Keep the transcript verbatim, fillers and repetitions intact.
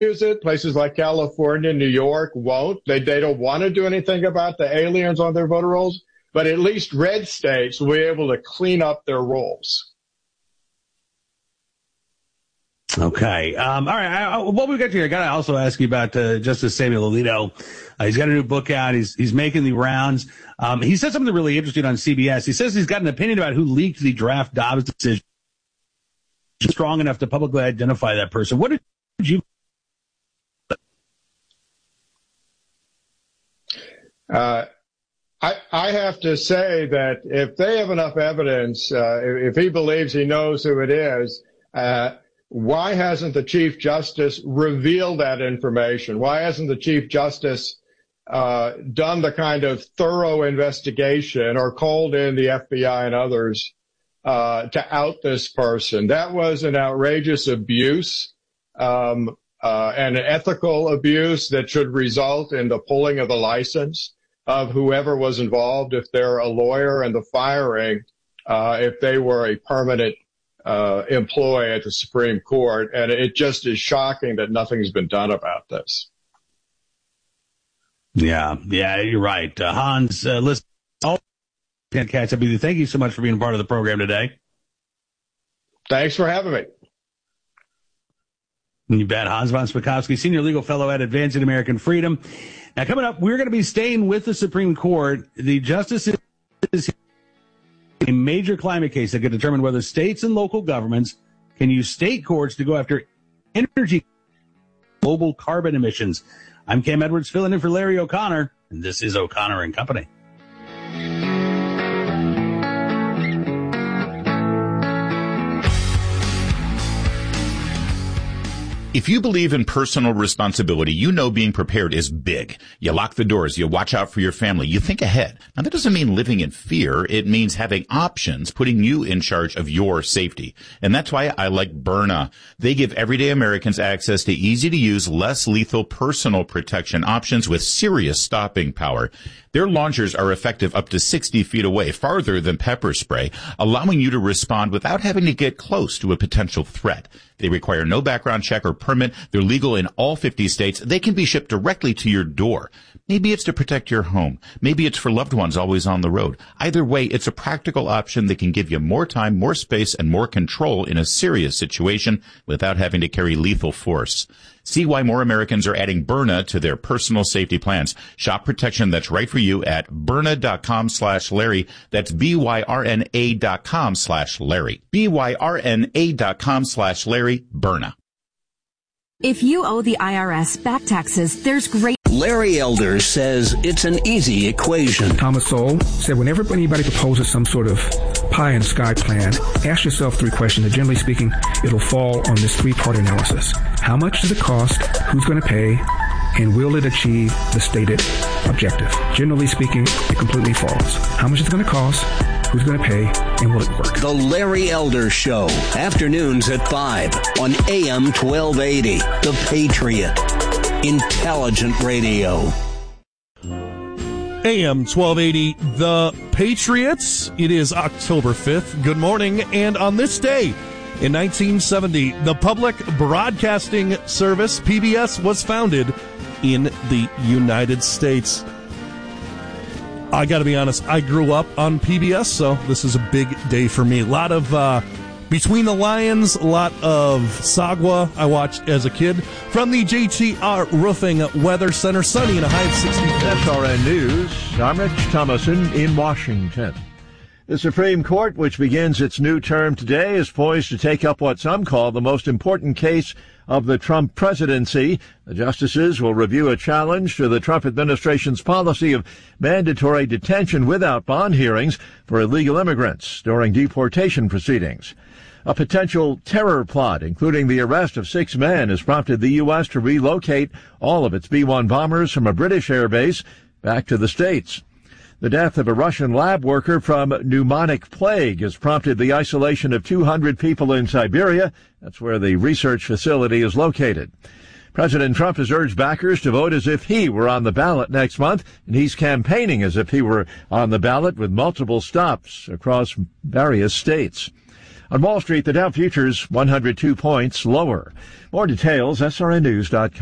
use it. Places like California, New York won't. They, they don't want to do anything about the aliens on their voter rolls. But at least red states will be able to clean up their rolls. Okay. Um, all right. I, I, what we got here, I got to also ask you about uh, Justice Samuel Alito. Uh, he's got a new book out. He's he's making the rounds. Um, he said something really interesting on C B S. He says he's got an opinion about who leaked the draft Dobbs decision. Strong enough to publicly identify that person. What did you? Uh, I, I have to say that if they have enough evidence, uh, if, if he believes he knows who it is, uh, why hasn't the Chief Justice revealed that information? Why hasn't the Chief Justice uh, done the kind of thorough investigation or called in the F B I and others uh, to out this person? That was an outrageous abuse um, uh, and an ethical abuse that should result in the pulling of the license of whoever was involved, if they're a lawyer, and the firing uh, if they were a permanent uh, employee at the Supreme Court. And it just is shocking that nothing's been done about this. Yeah, yeah, you're right. Uh, Hans, uh, listen, all can't catch up with you. Thank you so much for being part of the program today. Thanks for having me. You bet. Hans von Spakovsky, Senior Legal Fellow at Advancing American Freedom. Now, coming up, we're going to be staying with the Supreme Court. The justices a major climate case that could determine whether states and local governments can use state courts to go after energy global carbon emissions. I'm Cam Edwards, filling in for Larry O'Connor, and this is O'Connor and Company. If you believe in personal responsibility, you know being prepared is big. You lock the doors. You watch out for your family. You think ahead. Now, that doesn't mean living in fear. It means having options, putting you in charge of your safety. And that's why I like Byrna. They give everyday Americans access to easy-to-use, less lethal personal protection options with serious stopping power. Their launchers are effective up to sixty feet away, farther than pepper spray, allowing you to respond without having to get close to a potential threat. They require no background check or permit. They're legal in all fifty states. They can be shipped directly to your door. Maybe it's to protect your home. Maybe it's for loved ones always on the road. Either way, it's a practical option that can give you more time, more space, and more control in a serious situation without having to carry lethal force. See why more Americans are adding Byrna to their personal safety plans. Shop protection that's right for you at Byrna.com slash Larry. That's B-Y-R-N-A dot com slash Larry. B-Y-R-N-A dot com slash Larry. Byrna. If you owe the I R S back taxes, there's great... Larry Elder says it's an easy equation. Thomas Sowell said whenever anybody proposes some sort of pie in the sky plan, ask yourself three questions. And generally speaking, it'll fall on this three-part analysis. How much does it cost? Who's going to pay? And will it achieve the stated objective? Generally speaking, it completely falls. How much is it going to cost? Who's going to pay? And will it work? The Larry Elder Show. Afternoons at five on A M twelve eighty. The Patriot. Intelligent radio. A M twelve eighty, The Patriots. It is October fifth. Good morning. And on this day in nineteen seventy, the Public Broadcasting Service, P B S, was founded in the United States. I got to be honest, I grew up on P B S, so this is a big day for me. A lot of uh, Between the Lions, a lot of Sagwa I watched as a kid. From the J T R Roofing Weather Center, sunny and a high of sixty. S R N News, I'm Rich Thomason in Washington. The Supreme Court, which begins its new term today, is poised to take up what some call the most important case of the Trump presidency. The justices will review a challenge to the Trump administration's policy of mandatory detention without bond hearings for illegal immigrants during deportation proceedings. A potential terror plot, including the arrest of six men, has prompted the U S to relocate all of its B one bombers from a British airbase back to the States. The death of a Russian lab worker from pneumonic plague has prompted the isolation of two hundred people in Siberia. That's where the research facility is located. President Trump has urged backers to vote as if he were on the ballot next month, and he's campaigning as if he were on the ballot with multiple stops across various states. On Wall Street, the Dow futures one hundred two points lower. More details, S R N news dot com.